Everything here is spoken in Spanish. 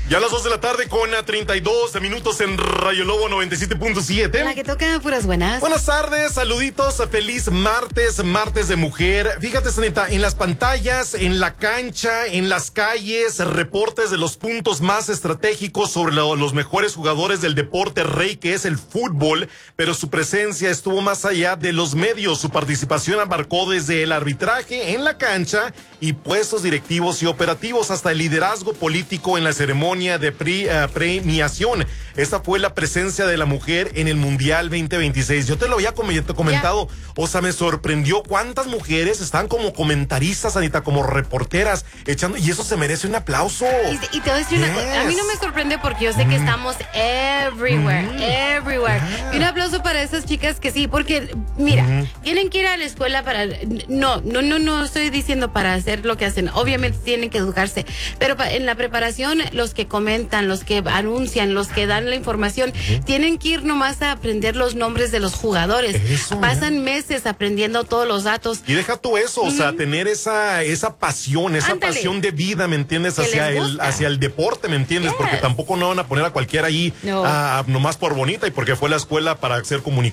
Ya a las 2 de la tarde con 32 minutos en Rayo Lobo 97.7. La que toca puras buenas. Buenas tardes, saluditos, feliz martes, martes de mujer. Fíjate, Sanita, en las pantallas, en la cancha, en las calles, reportes de los puntos más estratégicos sobre los mejores jugadores del deporte rey que es el fútbol, pero su presencia estuvo más allá de los medios. Su participación abarcó desde el arbitraje en la cancha y puestos directivos y operativos hasta el liderazgo político en la ceremonia de premiación. Esta fue la presencia de la mujer en el Mundial 2026. Yo te lo había comentado, o sea, me sorprendió cuántas mujeres están como comentaristas, Anita, como reporteras, echando, y eso se merece un aplauso. Y te voy a decir una cosa, a mí no me sorprende porque yo sé que estamos everywhere. Y un aplauso para esas chicas que sí, porque, mira, tienen que ir a la escuela para, no estoy diciendo para hacer lo que hacen, obviamente tienen que educarse, pero en la preparación, los que comentan, los que anuncian, los que dan la información, tienen que ir nomás a aprender los nombres de los jugadores. Pasan meses aprendiendo todos los datos. Y deja tú eso, o sea, tener esa pasión, pasión de vida, ¿me entiendes? Hacia el deporte, ¿me entiendes? Porque tampoco no van a poner a cualquiera ahí nomás por bonita y porque fue a la escuela para ser comunicador.